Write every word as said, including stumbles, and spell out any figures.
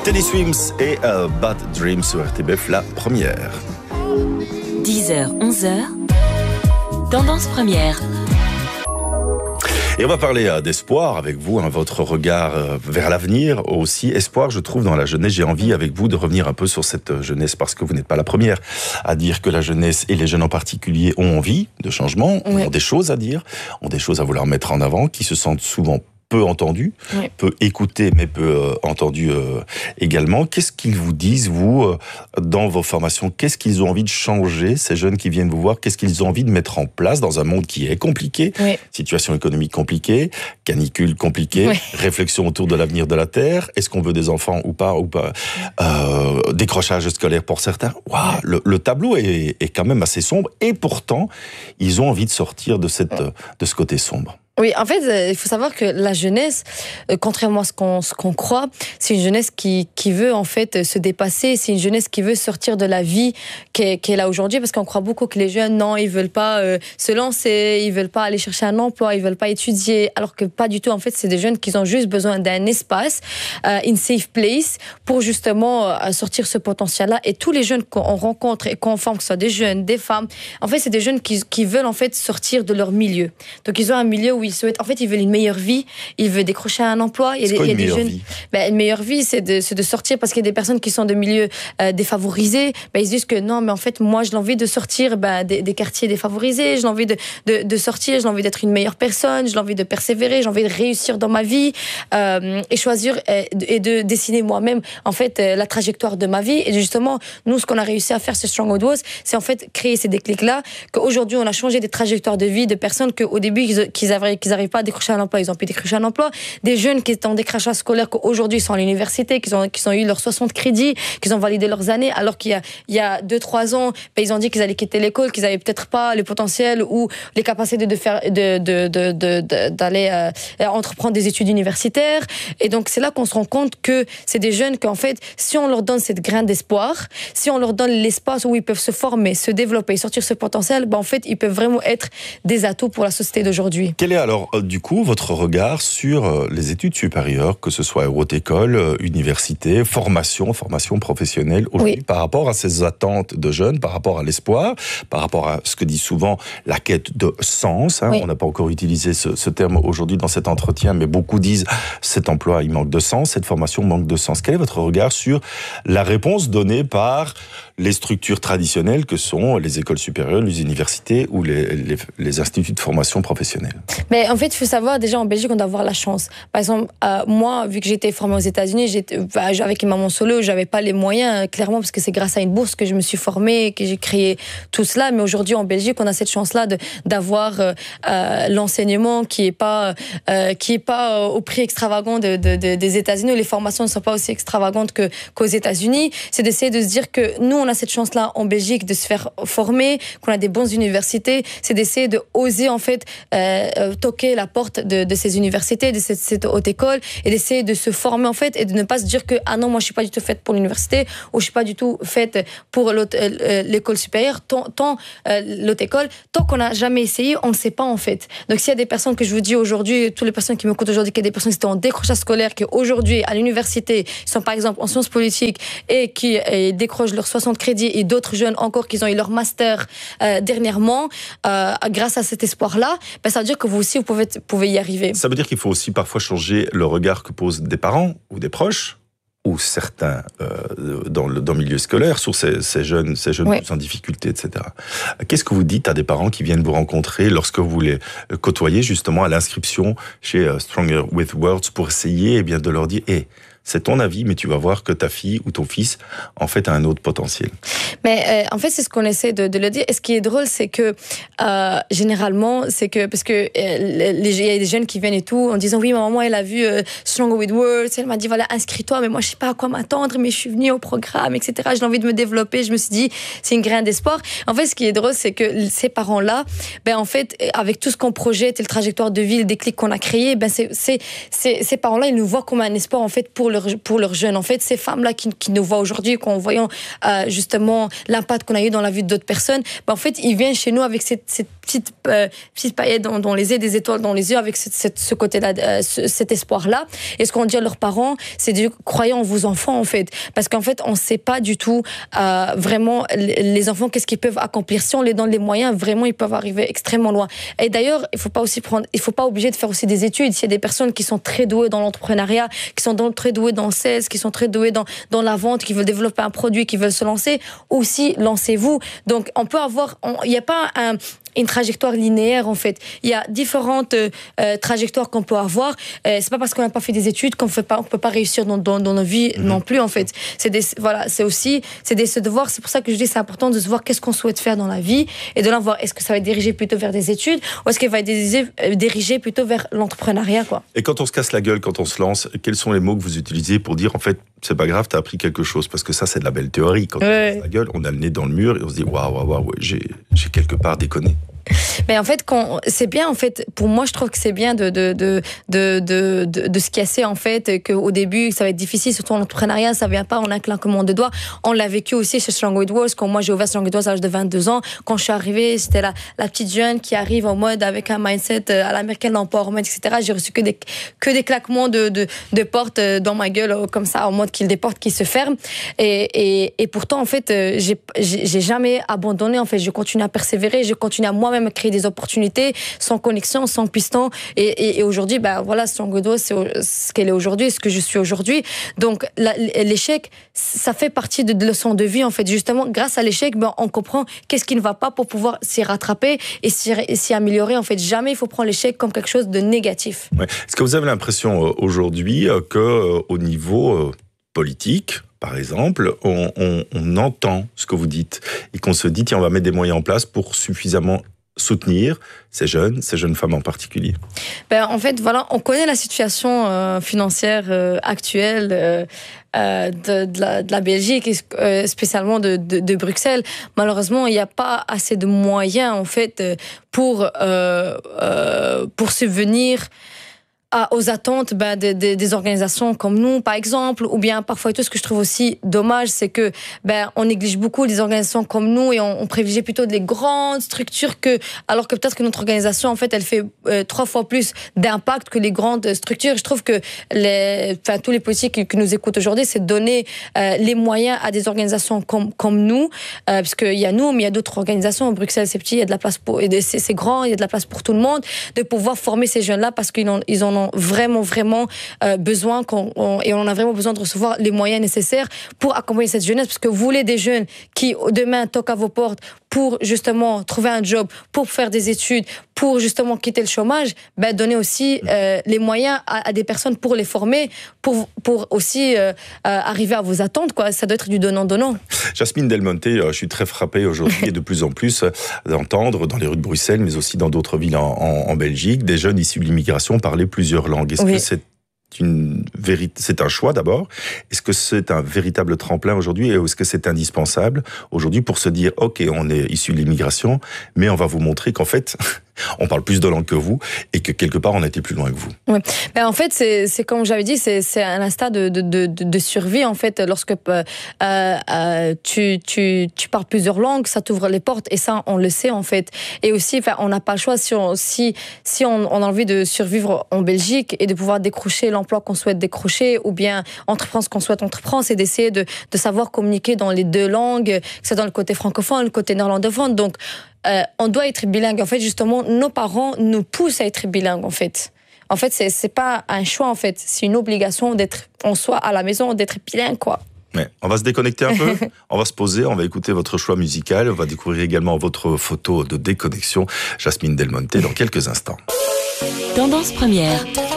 Teddy Swims et uh, Bad Dreams sur R T B F, la première. dix heures, onze heures, Tendance première. Et on va parler euh, d'espoir avec vous, hein, votre regard euh, vers l'avenir aussi. Espoir, je trouve, dans la jeunesse. J'ai envie avec vous de revenir un peu sur cette jeunesse parce que vous n'êtes pas la première à dire que la jeunesse et les jeunes en particulier ont envie de changement, Oui. ont des choses à dire, ont des choses à vouloir mettre en avant, qui se sentent souvent peu entendus, Oui. peu écoutés, mais peu euh, entendus euh, également. Qu'est-ce qu'ils vous disent, vous, euh, dans vos formations? Qu'est-ce qu'ils ont envie de changer, ces jeunes qui viennent vous voir? Qu'est-ce qu'ils ont envie de mettre en place dans un monde qui est compliqué? Oui. Situation économique compliquée, canicule compliquée, Oui. réflexion autour de l'avenir de la Terre. Est-ce qu'on veut des enfants ou pas, ou pas euh, décrochage scolaire pour certains. Waouh, le, le tableau est, est quand même assez sombre. Et pourtant, ils ont envie de sortir de, cette, de ce côté sombre. Oui, en fait, euh, il faut savoir que la jeunesse, euh, contrairement à ce qu'on, ce qu'on croit, c'est une jeunesse qui, qui veut en fait se dépasser, c'est une jeunesse qui veut sortir de la vie qu'elle, qu'elle a aujourd'hui, parce qu'on croit beaucoup que les jeunes, non, ils veulent pas euh, se lancer, ils veulent pas aller chercher un emploi, ils veulent pas étudier, alors que pas du tout. En fait, c'est des jeunes qui ont juste besoin d'un espace, euh, une safe place, pour justement euh, sortir ce potentiel-là. Et tous les jeunes qu'on rencontre et qu'on forme, que ce soit des jeunes, des femmes, en fait, c'est des jeunes qui, qui veulent en fait sortir de leur milieu. Donc, ils ont un milieu où ils souhaitent, en fait, ils veulent une meilleure vie, ils veulent décrocher un emploi. Il y a C'est des, quoi il y a une des meilleure jeunes. vie? Ben, une meilleure vie, c'est de, c'est de sortir, parce qu'il y a des personnes qui sont de milieux euh, défavorisés. Ben, ils se disent que non, mais en fait, moi, j'ai envie de sortir ben, des, des quartiers défavorisés, j'ai envie de, de, de sortir, j'ai envie d'être une meilleure personne, j'ai envie de persévérer, j'ai envie de réussir dans ma vie euh, et choisir et, et de dessiner moi-même en fait euh, la trajectoire de ma vie. Et justement, nous, ce qu'on a réussi à faire sur Stronghold Was, c'est en fait créer ces déclics-là, qu'aujourd'hui, on a changé des trajectoires de vie de personnes qu'au début, qu'ils, qu'ils n'arrivent qu'ils arrivent pas à décrocher un emploi, ils ont pu décrocher un emploi. Des jeunes qui étaient en décrochage scolaire, qu'aujourd'hui sont à l'université, qui ont, qui ont eu leurs soixante crédits, qu'ils ont validé leurs années, alors qu'il y a, il y a deux trois ans, ben, ils ont dit qu'ils allaient quitter l'école, qu'ils n'avaient peut-être pas le potentiel ou les capacités de faire, de, de, de, de, de, d'aller euh, entreprendre des études universitaires. Et donc, c'est là qu'on se rend compte que c'est des jeunes qu'en fait, si on leur donne cette graine d'espoir, si on leur donne l'espace où ils peuvent se former, se développer, sortir ce potentiel, ben, en fait, ils peuvent vraiment être des atouts pour la société d'aujourd'hui. Quel est alors, euh, du coup, votre regard sur euh, les études supérieures, que ce soit haute école, euh, université, formation, formation professionnelle, aujourd'hui, Oui. par rapport à ces attentes de jeunes, par rapport à l'espoir, par rapport à ce que dit souvent la quête de sens, hein, Oui. on n'a pas encore utilisé ce, ce terme aujourd'hui dans cet entretien, mais beaucoup disent cet emploi, il manque de sens, cette formation manque de sens. Quel est votre regard sur la réponse donnée par les structures traditionnelles que sont les écoles supérieures, les universités ou les, les, les instituts de formation professionnelle? Mais en fait, il faut savoir, déjà en Belgique, on doit avoir la chance. Par exemple, euh, moi, vu que j'étais formée aux États-Unis, j'étais, bah, avec une maman solo, j'avais pas les moyens, clairement, parce que c'est grâce à une bourse que je me suis formée, que j'ai créé tout cela. Mais aujourd'hui, en Belgique, on a cette chance-là de, d'avoir euh, euh, l'enseignement qui est pas, euh, qui est pas euh, au prix extravagant de, de, de, des États-Unis. Les formations ne sont pas aussi extravagantes que, qu'aux États-Unis. C'est d'essayer de se dire que nous, on a cette chance-là en Belgique de se faire former, qu'on a des bonnes universités. C'est d'essayer de oser, en fait, euh, toquer la porte de, de ces universités, de cette, cette haute école, et d'essayer de se former, en fait, et de ne pas se dire que, ah non, moi, je suis pas du tout faite pour l'université, ou je suis pas du tout faite pour euh, l'école supérieure, tant, tant euh, l'autre école, tant qu'on n'a jamais essayé, on ne sait pas, en fait. Donc, s'il y a des personnes que je vous dis aujourd'hui, toutes les personnes qui m'écoutent aujourd'hui, qu'il y a des personnes qui étaient en décrochage scolaire, qui aujourd'hui, à l'université, sont par exemple en sciences politiques, et qui et décrochent leurs soixante crédits, et d'autres jeunes encore qui ont eu leur master euh, dernièrement, euh, grâce à cet espoir-là, ben, ça veut dire que vous aussi, vous pouvez, pouvez y arriver. Ça veut dire qu'il faut aussi parfois changer le regard que posent des parents ou des proches, ou certains euh, dans, le, dans le milieu scolaire, sur ces, ces jeunes, ces jeunes Oui. en difficulté, et cetera. Qu'est-ce que vous dites à des parents qui viennent vous rencontrer lorsque vous les côtoyez justement à l'inscription chez uh, Stronger with Words pour essayer eh bien, de leur dire hey, c'est ton avis, mais tu vas voir que ta fille ou ton fils, en fait, a un autre potentiel. Mais euh, en fait, c'est ce qu'on essaie de, de le dire. Et ce qui est drôle, c'est que euh, généralement, c'est que parce que euh, les, il y a des jeunes qui viennent et tout en disant oui, ma maman, elle a vu euh, Stronger with Words, elle m'a dit voilà, inscris-toi, mais moi, je sais pas à quoi m'attendre, mais je suis venue au programme, et cetera. J'ai envie de me développer. Je me suis dit, c'est une graine d'espoir. En fait, ce qui est drôle, c'est que ces parents-là, ben en fait, avec tout ce qu'on projette et le trajectoire de vie, le déclic qu'on a créé, ben c'est, c'est, c'est ces parents-là, ils nous voient comme un espoir en fait pour leurs pour leurs jeunes. En fait, ces femmes-là qui, qui nous voient aujourd'hui, qu'en voyant euh, justement l'impact qu'on a eu dans la vie d'autres personnes, ben, en fait, ils viennent chez nous avec cette, cette petite, euh, petite paillette dans, dans les yeux, des étoiles dans les yeux, avec cette, cette, ce côté-là, euh, ce, cet espoir-là. Et ce qu'on dit à leurs parents, c'est de croyez en vos enfants, en fait. Parce qu'en fait, on ne sait pas du tout euh, vraiment les enfants, qu'est-ce qu'ils peuvent accomplir. Si on les donne les moyens, vraiment, ils peuvent arriver extrêmement loin. Et d'ailleurs, il ne faut pas aussi prendre, il faut pas obliger de faire aussi des études. S'il y a des personnes qui sont très douées dans l'entrepreneuriat, qui sont dans, très douées dans le sales, qui sont très douées dans, dans la vente, qui veulent développer un produit, qui veulent se lancer, aussi, lancez-vous. Donc, on peut avoir, il n'y a pas un, une trajectoire linéaire, en fait. Il y a différentes euh, trajectoires qu'on peut avoir. Euh, c'est pas parce qu'on n'a pas fait des études qu'on fait pas, on peut pas réussir dans, dans, dans nos vies mmh. non plus, en fait. C'est des, voilà, c'est aussi, c'est des, de voir, c'est pour ça que je dis, c'est important de se voir qu'est-ce qu'on souhaite faire dans la vie et de là voir, est-ce que ça va être dirigé plutôt vers des études ou est-ce qu'il va être dirigé plutôt vers l'entrepreneuriat, quoi. Et quand on se casse la gueule, quand on se lance, quels sont les mots que vous utilisez pour dire, en fait, c'est pas grave, t'as appris quelque chose? Parce que ça, c'est de la belle théorie. Quand ouais. on se casse la gueule, on a le nez dans le mur et on se dit, waouh, waouh, waouh, j'ai, j'ai quelque part déconné. Mais en fait, quand c'est bien, en fait, pour moi, je trouve que c'est bien de de de de de, de, de se casser, en fait, qu'au début, ça va être difficile, surtout en entrepreneuriat, ça vient pas en un claquement de doigts. On l'a vécu aussi chez Strong With Words, quand moi j'ai ouvert Strong With Words à l'âge de vingt-deux ans. Quand je suis arrivée, c'était la, la petite jeune qui arrive en mode avec un mindset à l'américaine d'empowerment, et cetera. J'ai reçu que des que des claquements de de de portes dans ma gueule comme ça, en mode qu'il des portes qui se ferment. Et et et pourtant, en fait, j'ai j'ai, j'ai jamais abandonné. En fait, je continue à persévérer, je continue à moi-même créer des opportunités sans connexion, sans piston. Et, et, et aujourd'hui, ben voilà, Strong With Words, c'est ce qu'elle est aujourd'hui, ce que je suis aujourd'hui. Donc la, l'échec, ça fait partie de, de leçons de vie, en fait. Justement, grâce à l'échec, ben on comprend qu'est-ce qui ne va pas pour pouvoir s'y rattraper et s'y, et s'y améliorer. En fait, jamais il faut prendre l'échec comme quelque chose de négatif. Ouais. Est-ce que vous avez l'impression euh, aujourd'hui euh, que euh, au niveau euh, politique, par exemple, on, on, on entend ce que vous dites et qu'on se dit tiens, on va mettre des moyens en place pour suffisamment soutenir ces jeunes, ces jeunes femmes en particulier? Ben, en fait, voilà, on connaît la situation euh, financière euh, actuelle euh, euh, de, de, la, de la Belgique, et euh, spécialement de, de, de Bruxelles. Malheureusement, il n'y a pas assez de moyens, en fait, pour, euh, euh, pour subvenir à, aux attentes ben, de, de, des organisations comme nous, par exemple, ou bien parfois tout ce que je trouve aussi dommage, c'est que ben on néglige beaucoup les organisations comme nous et on, on privilégie plutôt des grandes structures que, alors que peut-être que notre organisation en fait elle fait euh, trois fois plus d'impact que les grandes structures. Je trouve que les, enfin tous les politiques qui, qui nous écoutent aujourd'hui, c'est de donner euh, les moyens à des organisations comme comme nous, euh, parce qu'il y a nous, mais il y a d'autres organisations. Bruxelles c'est petit, il y a de la place pour, et c'est, c'est grand, il y a de la place pour tout le monde, de pouvoir former ces jeunes-là parce qu'ils ont ils en ont vraiment, vraiment euh, besoin qu'on, on, et on a vraiment besoin de recevoir les moyens nécessaires pour accompagner cette jeunesse, parce que vous voulez des jeunes qui, demain, toquent à vos portes pour, justement, trouver un job, pour faire des études, pour, justement, quitter le chômage, ben, donner aussi euh, les moyens à, à des personnes pour les former, pour, pour aussi euh, euh, arriver à vos attentes, quoi. Ça doit être du donnant-donnant. Jasmine Delmonte, je suis très frappé aujourd'hui et de plus en plus d'entendre dans les rues de Bruxelles, mais aussi dans d'autres villes en, en, en Belgique, des jeunes issus de l'immigration parler plusieurs langues. Est-ce oui. que c'est une vérité, c'est un choix d'abord? Est-ce que c'est un véritable tremplin aujourd'hui et est-ce que c'est indispensable aujourd'hui pour se dire ok, on est issu de l'immigration, mais on va vous montrer qu'en fait on parle plus de langues que vous et que quelque part on a été plus loin que vous. Oui. Ben en fait c'est c'est comme j'avais dit, c'est c'est un instinct de de de, de survie en fait. Lorsque euh, euh, tu tu tu parles plusieurs langues, ça t'ouvre les portes et ça on le sait en fait. Et aussi enfin on n'a pas le choix si on si si on, on a envie de survivre en Belgique et de pouvoir décrocher l'emploi qu'on souhaite décrocher ou bien entreprendre ce qu'on souhaite entreprendre, c'est d'essayer de de savoir communiquer dans les deux langues, que c'est dans le côté francophone, le côté néerlandophone. Donc Euh, on doit être bilingue. En fait, justement, nos parents nous poussent à être bilingue, en fait. En fait, c'est, c'est pas un choix, en fait. C'est une obligation d'être, en soi, à la maison, d'être bilingue, quoi. Ouais. On va se déconnecter un peu, on va se poser, on va écouter votre choix musical, on va découvrir également votre photo de déconnexion, Jasmine Delmonte, dans quelques instants. Tendance première.